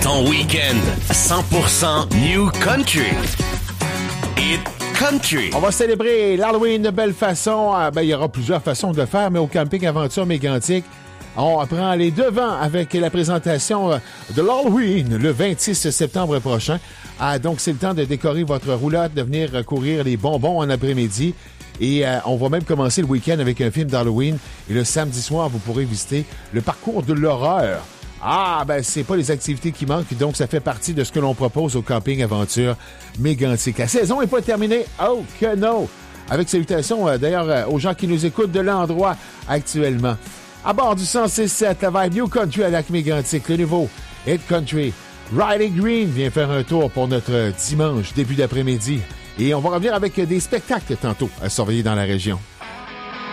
Ton week-end 100% New Country. Hit Country. On va célébrer l'Halloween de belle façon. Il y aura plusieurs façons de le faire, mais au Camping Aventure Mégantic, on prend les devants avec la présentation de l'Halloween le 26 septembre prochain. Donc, c'est le temps de décorer votre roulotte, de venir courir les bonbons en après-midi. Et on va même commencer le week-end avec un film d'Halloween. Et le samedi soir, vous pourrez visiter le parcours de l'horreur. C'est pas les activités qui manquent, donc ça fait partie de ce que l'on propose au Camping Aventure Mégantic. La saison n'est pas terminée. Oh que non! Avec salutations, d'ailleurs, aux gens qui nous écoutent de l'endroit actuellement. À bord du 106.7, la vibe New Country à Lac-Mégantic, le nouveau Hit Country. Riley Green vient faire un tour pour notre dimanche, début d'après-midi. Et on va revenir avec des spectacles tantôt à surveiller dans la région.